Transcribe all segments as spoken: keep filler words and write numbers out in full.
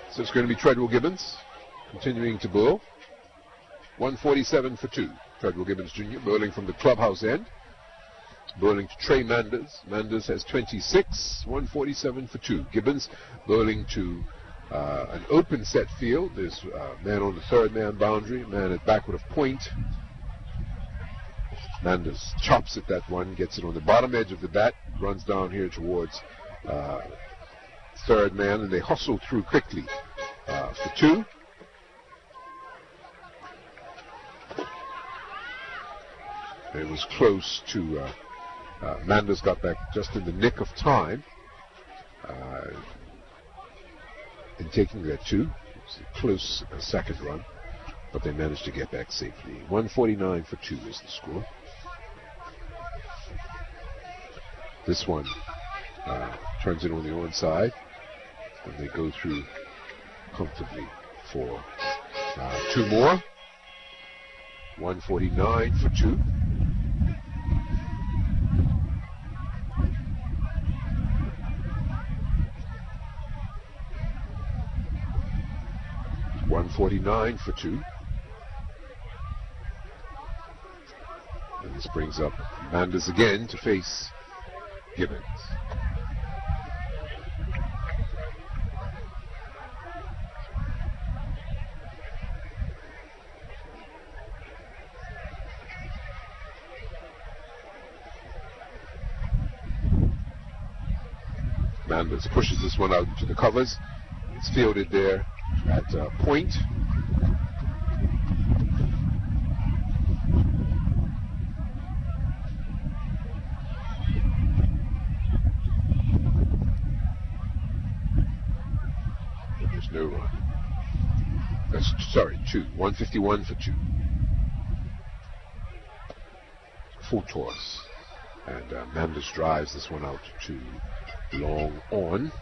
So it's going to be Treadwell Gibbons continuing to bowl. one forty-seven for two. Treadwell Gibbons Junior bowling from the clubhouse end. Bowling to Trey Manders. Manders has twenty-six. one forty-seven for two. Gibbons bowling to uh, an open set field. There's a man on the third man boundary. Man at backward of point. Manders chops at that one. Gets it on the bottom edge of the bat. Runs down here towards uh, third man. And they hustle through quickly uh, for two. It was close to, uh, uh, Manders got back just in the nick of time uh, in taking that two. It was a close uh, second run, but they managed to get back safely. one forty-nine for two is the score. This one uh, turns it on the onside, and they go through comfortably for uh, two more. one forty-nine for two. one forty-nine for two. And this brings up Manders again to face Gibbons. Manders pushes this one out into the covers. It's fielded there at uh, point. There's no run. That's, sorry, two. one fifty-one for two. Full toss. And uh, Manders drives this one out to long on.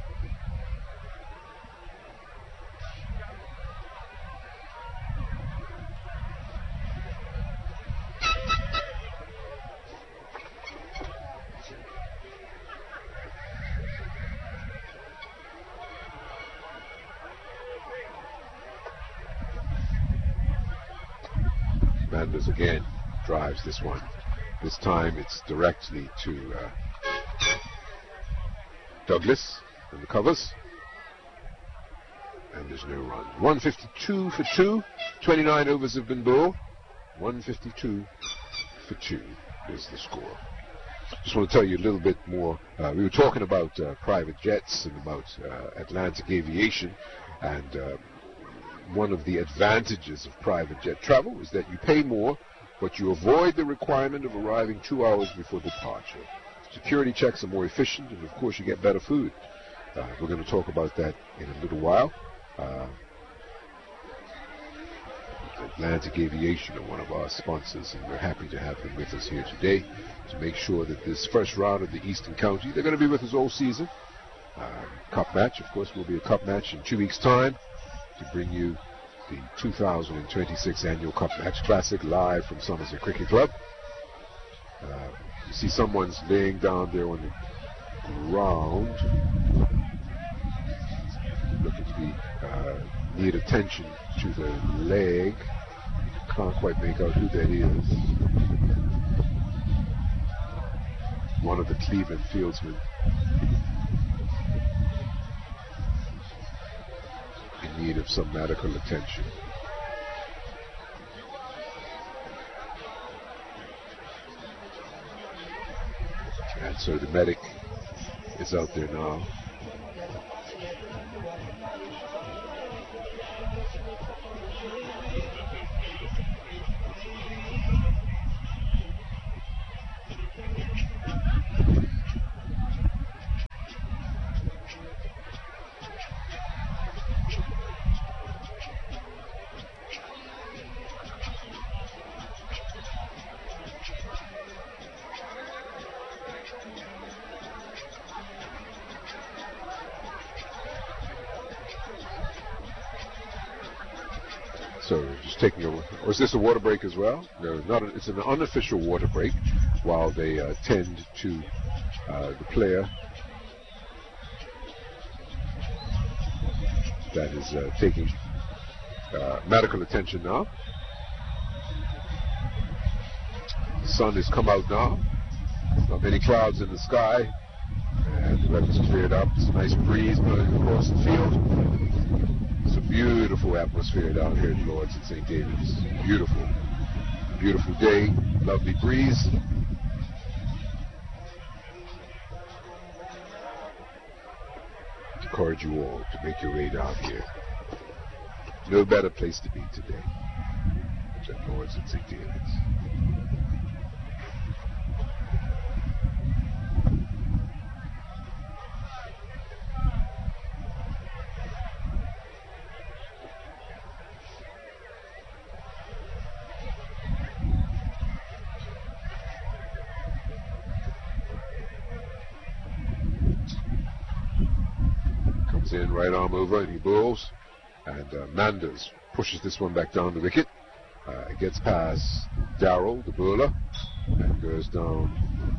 Manders again drives this one. This time it's directly to uh, Douglas in the covers. And there's no run. one fifty-two for two. twenty-nine overs have been bowled. one fifty-two for two is the score. Just want to tell you a little bit more. Uh, we were talking about uh, private jets and about uh, Atlantic aviation, and uh, one of the advantages of private jet travel is that you pay more, but you avoid the requirement of arriving two hours before departure. Security checks are more efficient, and of course you get better food. Uh, we're going to talk about that in a little while. Uh, Atlantic Aviation are one of our sponsors, and we're happy to have them with us here today to make sure that this first round of the Eastern County, they're going to be with us all season. Uh, cup match, of course, will be a cup match in two weeks' time to bring you the two thousand twenty-six Annual Cup Match Classic live from Somerset Cricket Club. Uh, you see someone's laying down there on the ground, looking to be uh, need attention to the leg. Can't quite make out who that is. One of the Cleveland fieldsmen. In need of some medical attention. And so the medic is out there now. So just taking a, or is this a water break as well? No, not. A, it's an unofficial water break while they uh, tend to uh, the player that is uh, taking uh, medical attention now. The sun has come out now. Not many clouds in the sky. And the weather's cleared up. It's a nice breeze blowing across the field. It's a beautiful atmosphere down here at Lord's at Saint David's. Beautiful. Beautiful day. Lovely breeze. I encourage you all to make your way down here. No better place to be today than Lord's at Saint David's. In right arm over and he bowls, and uh, Manders pushes this one back down the wicket. Uh, it gets past Darrell, the bowler, and goes down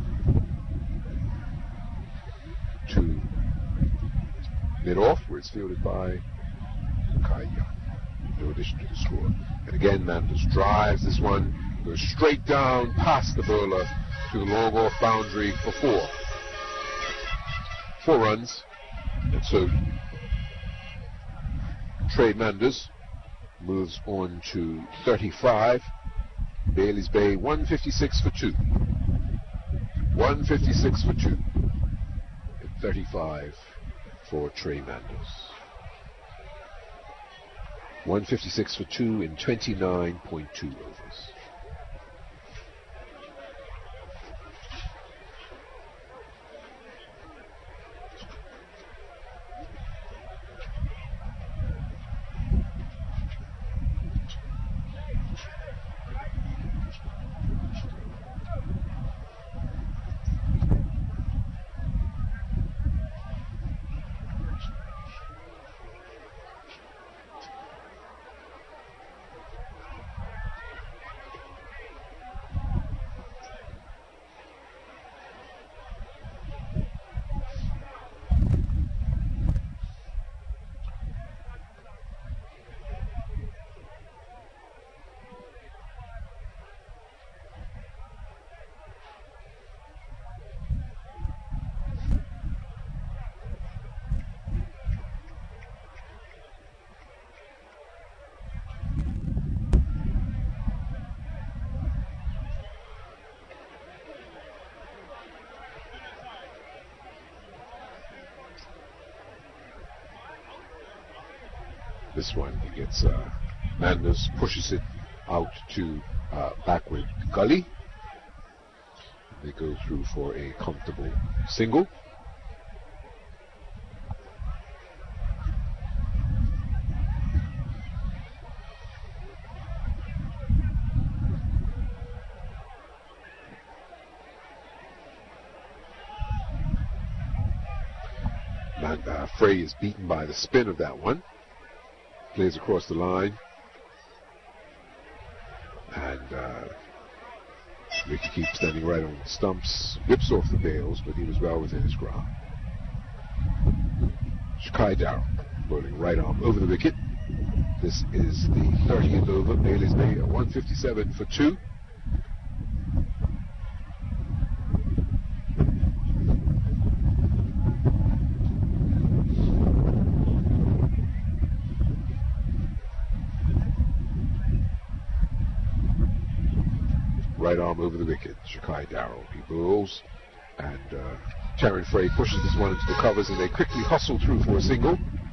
to mid-off, where it's fielded by Kaya. No addition to the score. And again, Manders drives this one, goes straight down past the bowler to the long off boundary for four. Four runs. And so Trey Manders moves on to thirty-five. Bailey's Bay one fifty-six for two. one fifty-six for two. And thirty-five for Trey Manders. one fifty-six for two in twenty-nine point two overs. This one, he gets, uh, Manders pushes it out to uh, backward gully. They go through for a comfortable single. And uh, Frey is beaten by the spin of that one. Plays across the line. And uh, Ricky keeps standing right on the stumps. Whips off the bails, but he was well within his ground. Shakai Darrell bowling right arm over the wicket. This is the thirtieth over. Bailey's Bay at one fifty-seven for two. Right arm over the wicket, Shakai Darrell. He bowls, and uh, Terran Frey pushes this one into the covers, and they quickly hustle through for a single.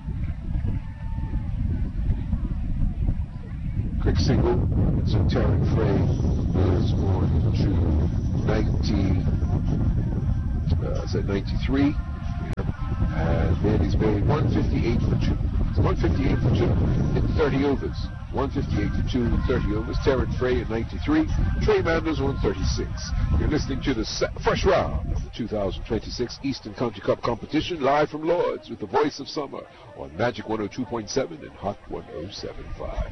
Quick single, so Terran Frey moves on to ninety, uh, is that ninety-three? And Bailey's Bay one fifty-eight for two. It's one fifty-eight for two in thirty overs. one fifty-eight for two in thirty overs. Terran Frey at ninety-three. Trey Manders one thirty-six. You're listening to the se- fresh round of the two thousand twenty-six Eastern County Cup competition, live from Lord's with the voice of summer on Magic one oh two point seven and Hot one oh seven point five.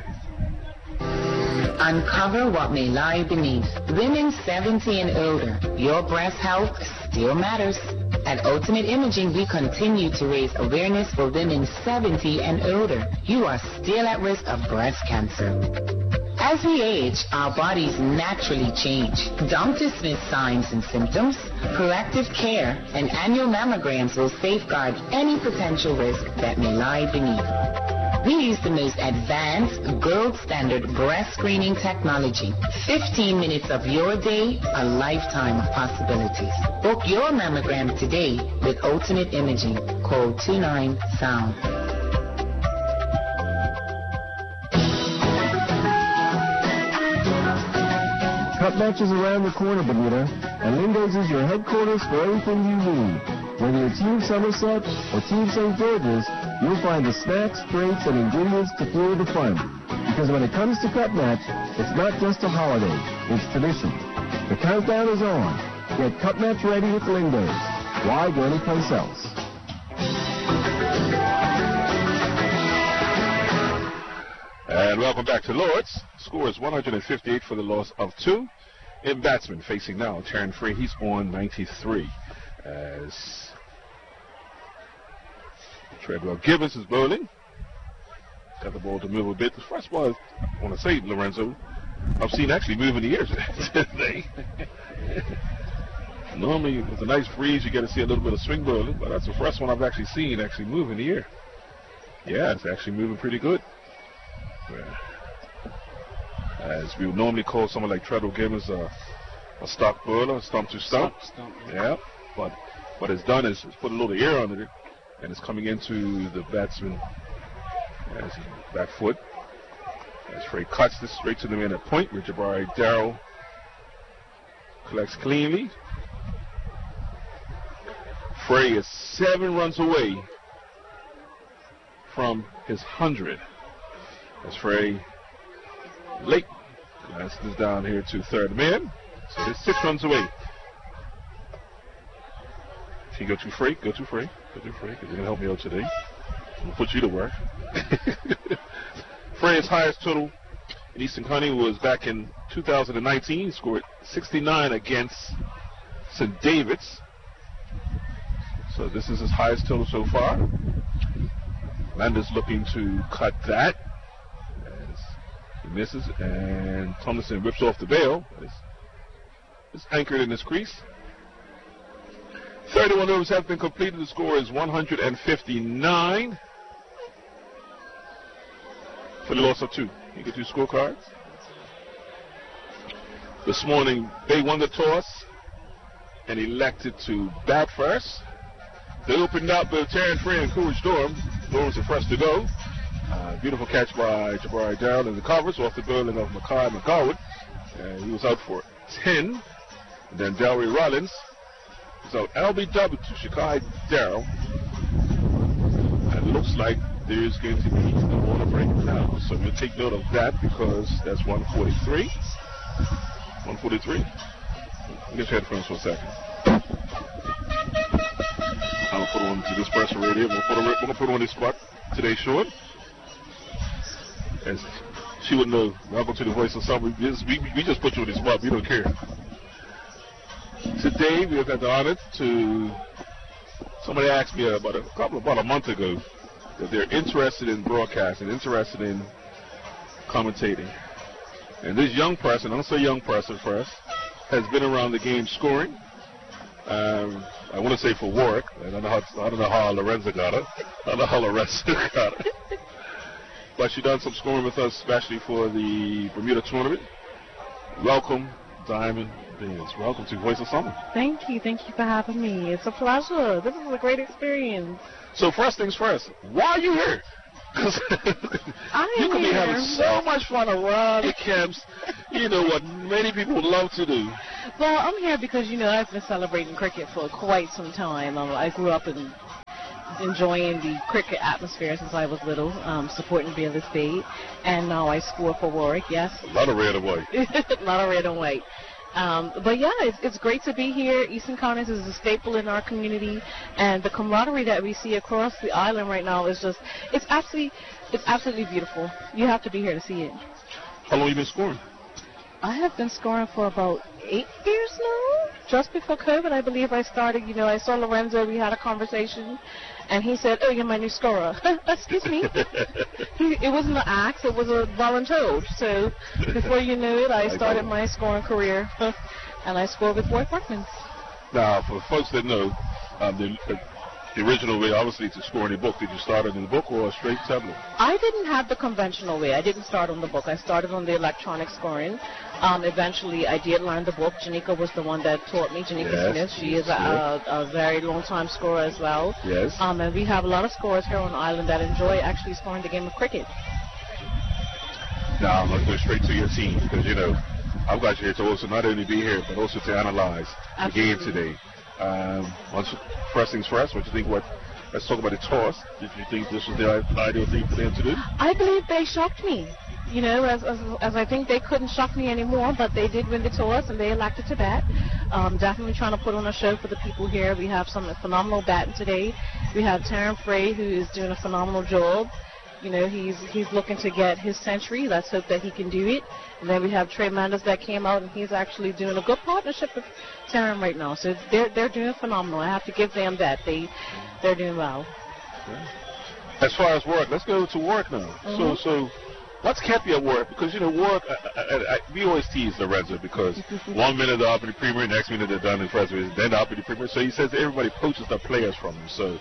Uncover what may lie beneath. Women seventy and older. Your breast health still matters. At Ultimate Imaging, we continue to raise awareness for women seventy and older. You are still at risk of breast cancer. As we age, our bodies naturally change. Doctor Smith's signs and symptoms, proactive care, and annual mammograms will safeguard any potential risk that may lie beneath. We use the most advanced, gold standard breast screening technology. fifteen minutes of your day, a lifetime of possibilities. Book your mammogram today with Ultimate Imaging. Call two nine sound. Cup Match is around the corner, Bermuda, and Lindo's is your headquarters for everything you need. Whether you're Team Somerset or Team Saint George's, you'll find the snacks, drinks, and ingredients to fuel the fun. Because when it comes to Cup Match, it's not just a holiday, it's tradition. The countdown is on. Get Cup Match ready with Lindo's. Why go anyplace else? And welcome back to Lords. Score is one hundred fifty-eight for the loss of two. In batsman facing now Terran Frey. He's on ninety-three. As Treadwell Gibbons is bowling. Got the ball to move a bit. The first ball, I want to say, Lorenzo, I've seen actually move in the air today. Normally, with a nice breeze, you get to see a little bit of swing bowling, but that's the first one I've actually seen actually move in the air. Yeah, it's actually moving pretty good. Yeah. As we would normally call someone like Treadwell Gibbons a, a stock bowler, stump to stump. stump, stump yeah. yeah, but what it's done is it's put a little air under it, and it's coming into the batsman as he back foot. As Frey cuts this straight to the man at point, where Jabari Darrell collects cleanly. Frey is seven runs away from his hundred. As Frey late glances down here to third man. So he's six runs away. If you go to Frey, go to Frey. Go to Frey, because you're going to help me out today. I'm going to put you to work. Frey's highest total in Eastern County was back in two thousand nineteen. He scored sixty-nine against Saint David's. So this is his highest total so far. Landers looking to cut that. As he misses, and Tomlinson rips off the bail. It's, it's anchored in his crease. thirty-one overs have been completed. The score is one hundred fifty-nine for the loss of two. You get two scorecards. This morning, they won the toss and elected to bat first. They opened up with Terran Frey and Coolidge Durham. Durham was the first to go. Uh, beautiful catch by Jabari Darrell in the covers off the bowling of Mackay McGowan. And he was out for ten. And then Delray Rollins was out L B W to Shakai Darrell. And it looks like there is going to be a water break now. So we'll take note of that because that's one forty-three. one forty-three. Get your headphones for a second. I'll put on to this pressure radio. We'll put, on, we're gonna put on this spot today's short. As she would know, welcome to the voice of summer. We just, we, we just put you on this spot. We don't care. Today we have had the honor to. Somebody asked me about a couple about a month ago that they're interested in broadcasting, interested in commentating. And this young person, I don't say young person first, has been around the game scoring. Um, I want to say for Warwick. I don't know how, I don't know how Lorenzo got it. I don't know how Lorenzo got it. But she done some scoring with us, especially for the Bermuda tournament. Welcome, Diamond Benz. Welcome to Voice of Summer. Thank you. Thank you for having me. It's a pleasure. This is a great experience. So first things first, why are you here? Because you could be having so much fun around the camps. You know what many people would love to do. Well, I'm here because, you know, I've been celebrating cricket for quite some time. Um, I grew up in enjoying the cricket atmosphere since I was little, um, supporting Baylor State, and now I score for Warwick, yes. A lot of red and white. A lot of red and white. Um, but yeah, it's, it's great to be here. Eastern Counties is a staple in our community, and the camaraderie that we see across the island right now is just, it's absolutely, it's absolutely beautiful. You have to be here to see it. How long have you been scoring? I have been scoring for about eight years now. just before COVID, I believe I started. You know, I saw Lorenzo. We had a conversation, and he said, "Oh, you're my new scorer." Excuse me. It wasn't an axe; it was a volunteer. So before you knew it, I started my scoring career, and I scored with Roy Parkman. Now, for folks that know, um, the, the original way, obviously, to score in the book, did you start on the book or a straight tablet? I didn't have the conventional way. I didn't start on the book. I started on the electronic scoring. Um, eventually, I did learn the book. Janika was the one that taught me. Janika yes, Smith. She is a, a, a very long-time scorer as well. Yes. Um, and we have a lot of scorers here on the island that enjoy actually scoring the game of cricket. Now, let's go straight to your team because, you know, I've got you here to also not only be here, but also to analyze Absolutely. the game today. Um, once, first things first, what do you think? What? Let's talk about the toss. Did you think this was the ideal thing for them to do? I believe they shocked me. You know, as, as as I think they couldn't shock me anymore, but they did win the toss and they elected to bat. Um, definitely trying to put on a show for the people here. We have some phenomenal batting today. We have Taryn Frey, who is doing a phenomenal job. You know, he's he's looking to get his century. Let's hope that he can do it. And then we have Trey Manders that came out, and he's actually doing a good partnership with Taryn right now. So they're they're doing phenomenal. I have to give them that. They they're doing well. As far as work, let's go to work now. Mm-hmm. So so, what's kept you at work? Because you know, work. I, I, I, we always tease Lorenzo because one minute they're up in the Premier, next minute they're down in first base, then they're up in the Premier. So he says everybody poaches their players from him. So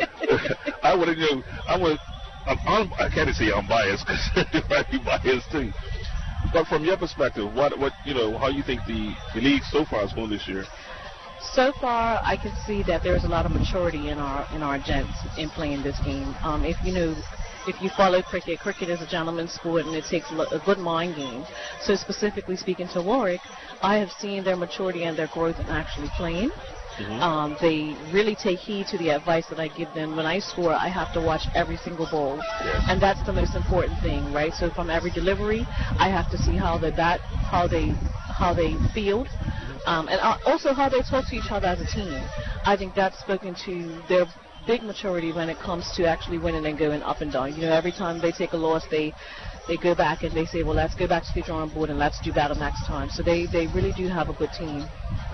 I want to know. I want. I'm, I'm, I can't say I'm biased because you might be biased too. But from your perspective, what, what, you know, how you think the, the league so far is going this year? So far, I can see that there's a lot of maturity in our in our gents in playing this game. Um, if you know, if you follow cricket, cricket is a gentleman's sport and it takes a, a good mind game. So specifically speaking to Warwick, I have seen their maturity and their growth in actually playing. Mm-hmm. Um, they really take heed to the advice that I give them. When I score, I have to watch every single ball, yes. and that's the most important thing, right? So from every delivery, I have to see how they bat, how they, how they field, um, and also how they talk to each other as a team. I think that's spoken to their big maturity when it comes to actually winning and going up and down. You know, every time they take a loss, they they go back and they say, well, let's go back to the drawing board and let's do better next time. So they, they really do have a good team.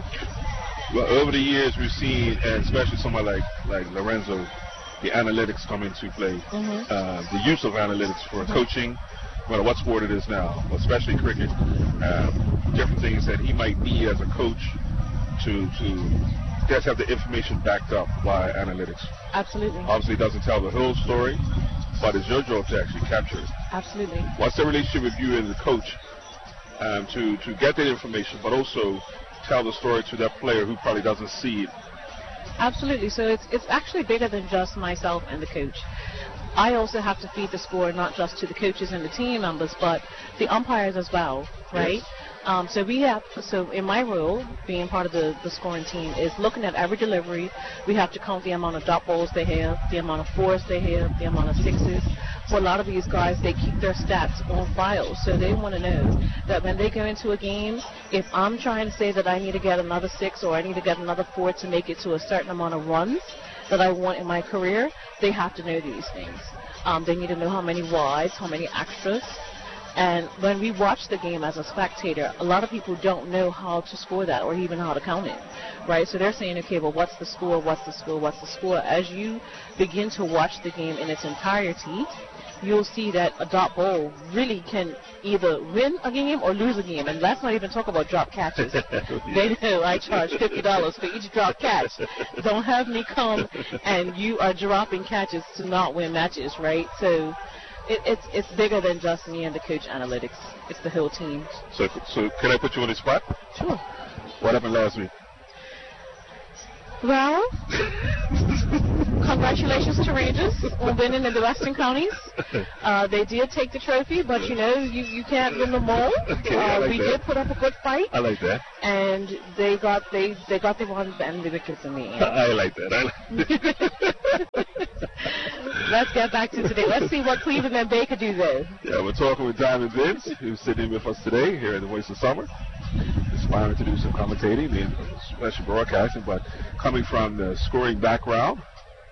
Well, over the years, we've seen, and especially someone like, like Lorenzo, the analytics come into play. Mm-hmm. Uh, the use of analytics for mm-hmm. coaching, no matter what sport it is now, especially cricket, um, different things that he might need as a coach to to just have the information backed up by analytics. Absolutely. Obviously, it doesn't tell the whole story, but it's your job to actually capture it. Absolutely. What's the relationship with you as a coach um, to, to get that information, but also tell the story to that player who probably doesn't see it? Absolutely. So it's it's actually bigger than just myself and the coach. I also have to feed the score not just to the coaches and the team members, but the umpires as well, right? Yes. Um, so we have, so in my role, being part of the, the scoring team, is looking at every delivery. We have to count the amount of dot balls they have, the amount of fours they have, the amount of sixes. For a lot of these guys, they keep their stats on file, so they want to know that when they go into a game, if I'm trying to say that I need to get another six or I need to get another four to make it to a certain amount of runs that I want in my career, they have to know these things. Um, they need to know how many wides, how many extras. And when we watch the game as a spectator, a lot of people don't know how to score that or even how to count it, right? So they're saying, okay, well, what's the score, what's the score, what's the score? As you begin to watch the game in its entirety, you'll see that a dot ball really can either win a game or lose a game. And let's not even talk about drop catches. They know I charge fifty dollars for each drop catch. Don't have me come and you are dropping catches to not win matches, right? So it, it's it's bigger than just me and the coach analytics. It's the whole team. So, so can I put you on the spot? Sure. What happened last week? Well, congratulations to Rangers on winning in the Western Counties. Uh, they did take the trophy, but you know, you, you can't win them all. Okay, uh, I like we that. did put up a good fight. I like that. And they got they they got the one and the wickets in the end. I like that. I like that. Let's get back to today. Let's see what Cleveland and Baker do though. Yeah, we're talking with Diamond Vince, who's sitting with us today here at the Voice of Summer, aspiring to do some commentating and special broadcasting, but coming from the scoring background.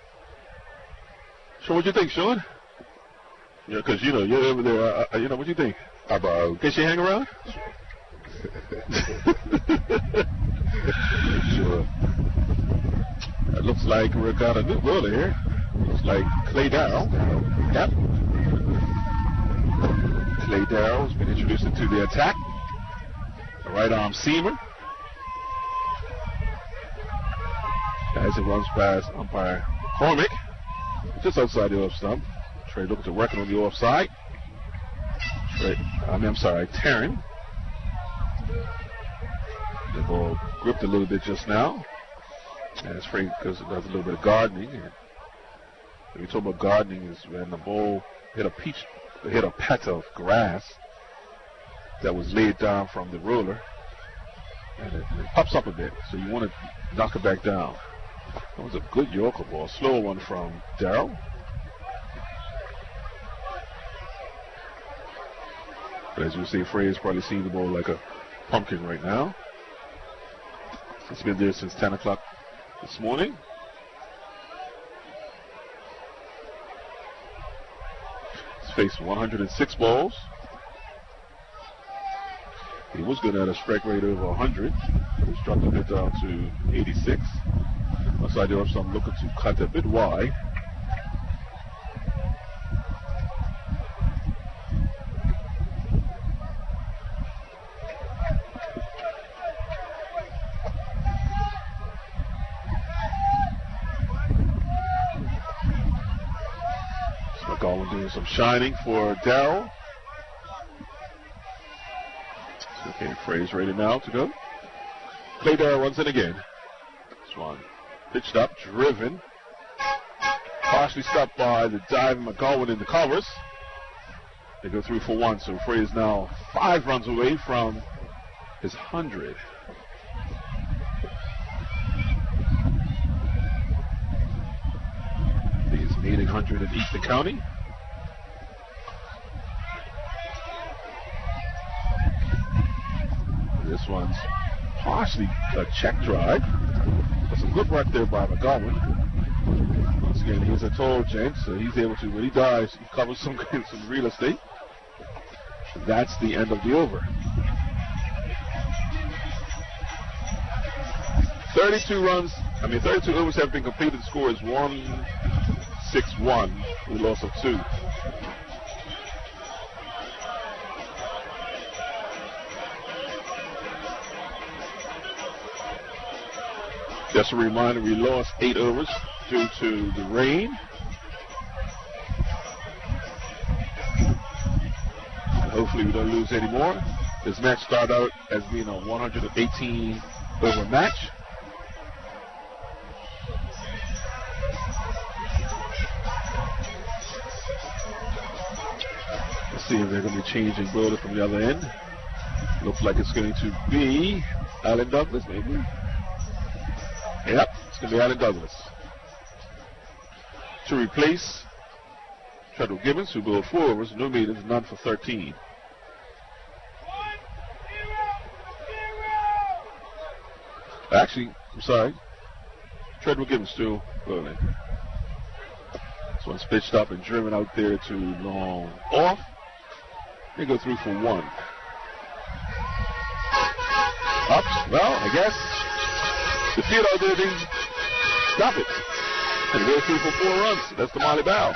So what do you think, Sean? Yeah, because, you know, you're over there, uh, uh, you know, what do you think? About, can she hang around? Sure. It looks like we got a new bowler here. Looks like Clay Darrell. Yep. Clay Darrell has been introduced into the attack. The right arm seamer. As it runs past umpire Cormick, just outside the off stump. Trey looking to work it on the offside. Trey, I mean, I'm sorry, Taryn. The ball gripped a little bit just now. And it's free because it does a little bit of gardening. And when we talk about gardening, is when the ball hit a peach, hit a patch of grass that was laid down from the roller, and it, it pops up a bit. So you want to knock it back down. That was a good Yorker ball. Slow one from Darrell. But as you see, Frey's probably seeing the ball like a pumpkin right now. It's been there since ten o'clock this morning. He's faced one hundred six balls. He was good at a strike rate over one hundred. He's dropped a bit down to eighty-six. Outside there, so I'm looking to cut a bit wide. So McGowan doing some shining for Darrell. Okay, Frey's ready now to go. Clay Darrell runs in again. This one pitched up, driven. Partially stopped by the diving McGowan in the covers. They go three for one, so Frey is now five runs away from his hundred. He's leading hundred in Eastern County. This one's partially a check drive. That's some good work there by McGowan. Once again, he's a tall gent, so he's able to, when he dives, he covers some, some real estate. That's the end of the over. thirty-two runs, I mean, thirty-two overs have been completed. The score is one six one. We lost of two. Just a reminder, we lost eight overs due to the rain. And hopefully we don't lose any more. This match started out as being a one hundred eighteen over match. Let's see if they're going to be changing bowler from the other end. Looks like it's going to be Alan Douglas, maybe. Yep, it's going to be Alan Douglas. To replace Treadwell Gibbons, who bowled four overs, no meters, none for thirteen. Actually, I'm sorry. Treadwell Gibbons still bowling. This one's pitched up and driven out there to long off. They go through for one. Up, well, I guess. The field out there didn't stop it. And go through for four runs. That's the Molly Bow.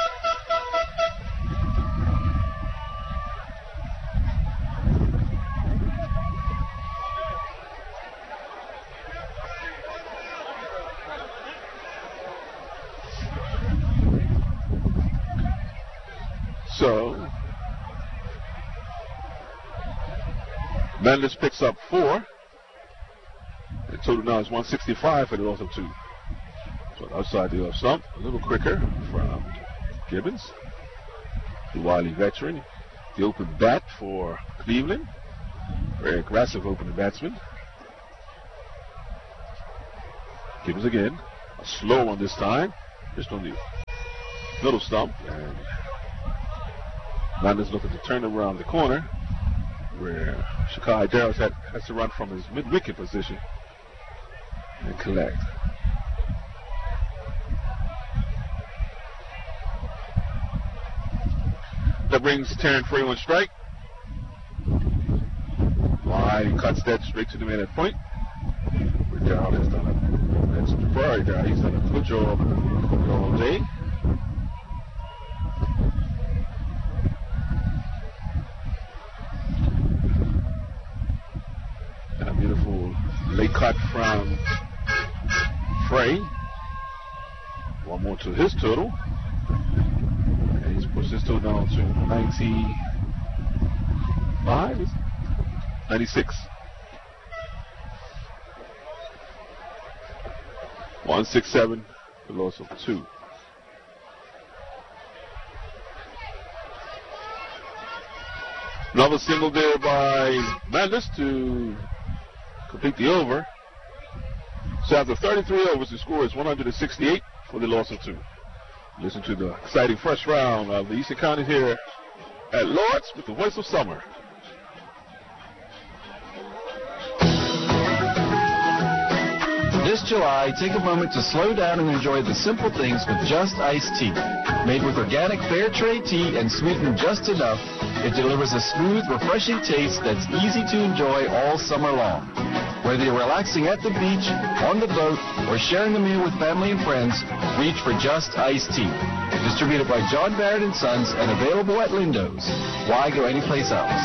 So, Mendes picks up four. The total now is one sixty-five for the loss of two. So outside the off stump, a little quicker from Gibbons, the wily veteran. The open bat for Cleveland. Very aggressive opening batsman. Gibbons again. A slow one this time. Just on the middle stump. And Mendes looking to turn around the corner where Shakai Darrows had, has to run from his mid-wicket position and collect. That brings Terran Frey on strike. Wide, he cuts that straight to the man at point. Darrell has done a, that's Jabari Darrell, he's done a good job all day. And a beautiful late cut from Frey. One more to his total. And he's pushed his total down to ninety-five, ninety-six. one sixty-seven, the loss of two. Another single there by Mandis to complete the over. So after thirty-three overs, the score is one hundred sixty-eight for the loss of two. Listen to the exciting first round of the Eastern County here at Lords with the voice of summer. This July, take a moment to slow down and enjoy the simple things with Just Iced Tea. Made with organic fair trade tea and sweetened just enough, it delivers a smooth, refreshing taste that's easy to enjoy all summer long. Whether you're relaxing at the beach, on the boat, or sharing a meal with family and friends, reach for Just Iced Tea. Distributed by John Barrett and Sons and available at Lindo's. Why go anyplace else?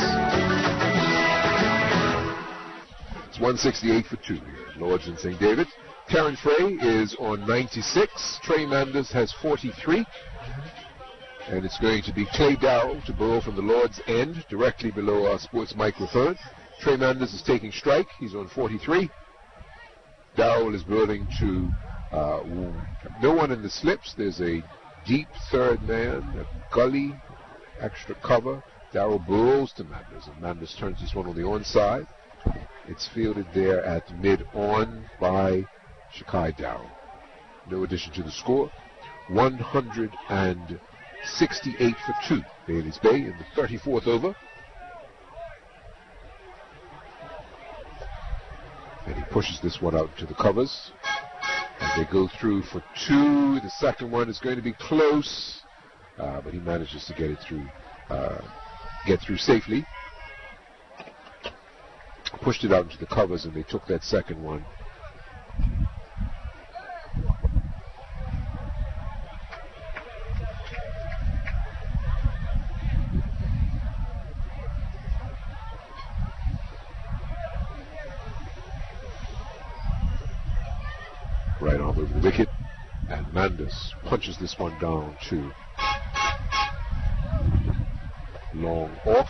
It's one sixty-eight for two here at Lords in Saint David. Terrence Frey is on ninety-six. Trey Manders has forty-three. And it's going to be Clay Darrell to bowl from the Lord's end, directly below our sports microphone. Trey Manders is taking strike. He's on forty-three. Darrell is bowling to uh, no one in the slips. There's a deep third man, a gully, extra cover. Darrell bowls to Manders, and Manders turns this one on the onside. It's fielded there at mid-on by Shakai Darrell. No addition to the score. one hundred sixty-eight for two. Bailey's Bay in the thirty-fourth over. And he pushes this one out to the covers. And they go through for two. The second one is going to be close, uh, but he manages to get it through, uh, get through safely. Pushed it out into the covers, and they took that second one. Right on over the wicket, and Manders punches this one down to long off.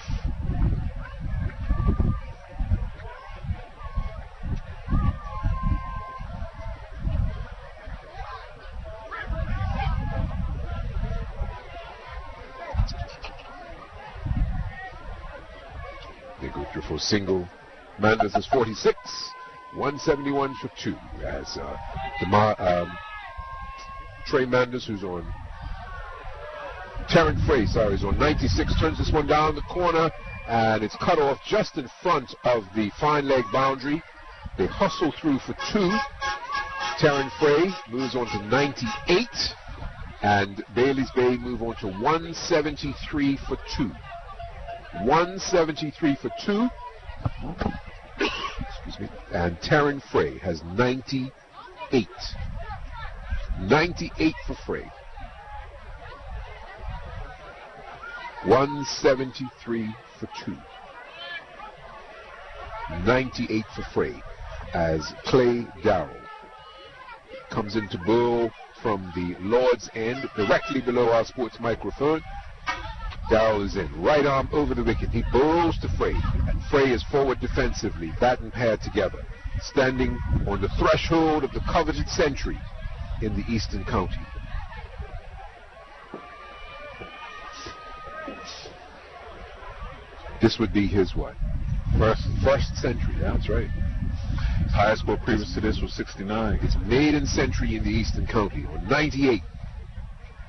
They go through for a single. Manders is forty-six. one seventy-one for two as uh, DeMar, um, Trey Manders, who's on Terrence Frey, sorry, is on ninety-six, turns this one down the corner, and it's cut off just in front of the fine leg boundary. They hustle through for two. Terrence Frey moves on to ninety-eight, and Bailey's Bay move on to one seventy-three for two. one seventy-three for two. Excuse me. And Terrence Frey has ninety-eight. ninety-eight for Frey. one seventy-three for two. ninety-eight for Frey as Clay Darrell comes into bowl from the Lord's end, directly below our sports microphone. Darrell is in, right arm over the wicket. He bowls to Frey, and Frey is forward defensively, bat and pad together, standing on the threshold of the coveted century in the Eastern County. This would be his what? First, first century, that's right. His highest score previous to this was sixty-nine. It's maiden century in the Eastern County on ninety-eight.